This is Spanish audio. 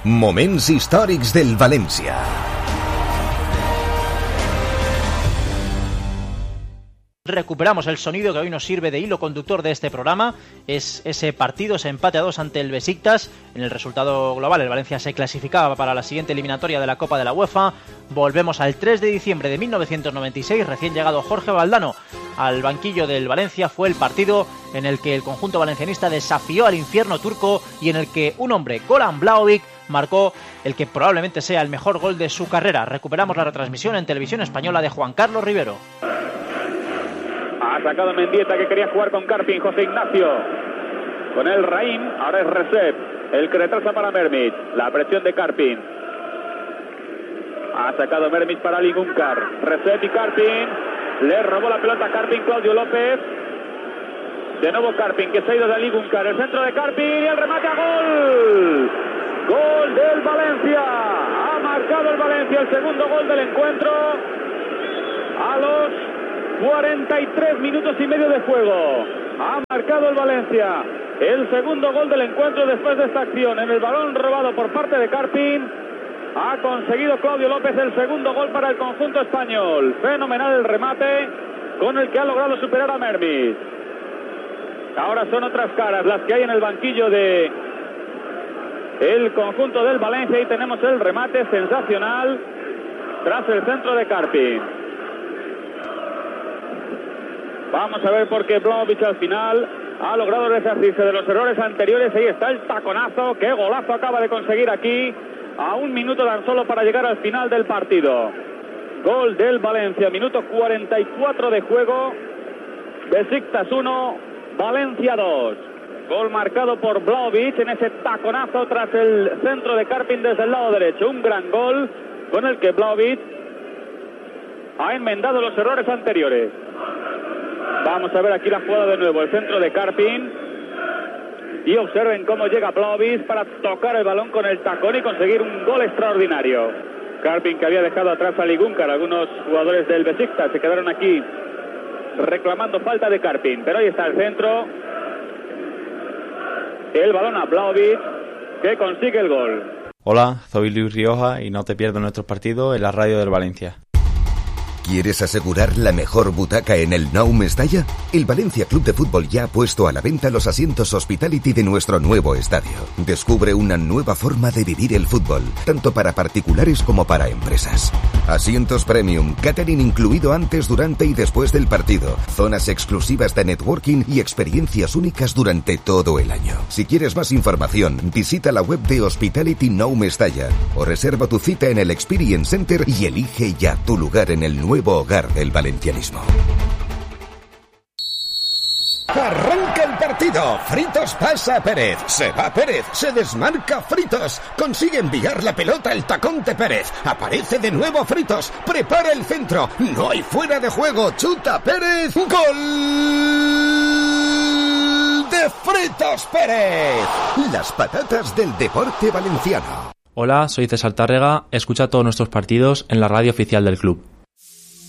Moments històrics del València. Recuperamos el sonido que hoy nos sirve de hilo conductor de este programa. Es ese partido, ese empate a 2 ante el Besiktas. En el resultado global, el Valencia se clasificaba para la siguiente eliminatoria de la Copa de la UEFA. Volvemos al 3 de diciembre de 1996. Recién llegado Jorge Valdano al banquillo del Valencia. Fue el partido en el que el conjunto valencianista desafió al infierno turco y en el que un hombre, Goran Vlahovic, marcó el que probablemente sea el mejor gol de su carrera. Recuperamos la retransmisión en televisión española de Juan Carlos Rivero. Ha sacado Mendieta, que quería jugar con Karpin. José Ignacio con el Raim. Ahora es Recep el que retrasa para Mermic. La presión de Karpin. Ha sacado Mermic para Ali Gunkar. Recep y Karpin. Le robó la pelota a Karpin, Claudio López. De nuevo Karpin, que se ha ido de Ali Gunkar. El centro de Karpin y el remate a gol. Gol del Valencia. Ha marcado el Valencia el segundo gol del encuentro a los 43 minutos y medio de juego. Ha marcado el Valencia el segundo gol del encuentro después de esta acción. En el balón robado por parte de Karpin ha conseguido Claudio López el segundo gol para el conjunto español. Fenomenal el remate con el que ha logrado superar a Mermic. Ahora son otras caras las que hay en el banquillo de el conjunto del Valencia, y tenemos el remate sensacional tras el centro de Karpin. Vamos a ver por qué Vlahovic al final ha logrado resarcirse de los errores anteriores. Ahí está el taconazo. Qué golazo acaba de conseguir aquí, a un minuto tan solo para llegar al final del partido. Gol del Valencia, minuto 44 de juego. Besiktas 1, Valencia 2. Gol marcado por Vlahovic en ese taconazo tras el centro de Karpin desde el lado derecho. Un gran gol con el que Vlahovic ha enmendado los errores anteriores. Vamos a ver aquí la jugada de nuevo, el centro de Karpin, y observen cómo llega Vlahovic para tocar el balón con el tacón y conseguir un gol extraordinario. Karpin, que había dejado atrás a Ali Gunkar. Algunos jugadores del Besiktas se quedaron aquí reclamando falta de Karpin, pero ahí está el centro, el balón a Vlahovic, que consigue el gol. Hola, soy Luis Rioja y no te pierdas nuestros partidos en la radio del Valencia. ¿Quieres asegurar la mejor butaca en el Nou Mestalla? El Valencia Club de Fútbol ya ha puesto a la venta los asientos Hospitality de nuestro nuevo estadio. Descubre una nueva forma de vivir el fútbol, tanto para particulares como para empresas. Asientos premium, catering incluido antes, durante y después del partido, zonas exclusivas de networking y experiencias únicas durante todo el año. Si quieres más información, visita la web de Hospitality Nou Mestalla o reserva tu cita en el Experience Center y elige ya tu lugar en el nuevo hogar del valencianismo. Arranca el partido. Fritos pasa a Pérez. Se va Pérez. Se desmarca Fritos. Consigue enviar la pelota al tacón de Pérez. Aparece de nuevo Fritos. Prepara el centro. No hay fuera de juego. Chuta Pérez. ¡Gol de Fritos Pérez! Las patatas del deporte valenciano. Hola, soy César Tárrega. Escucha todos nuestros partidos en la radio oficial del club.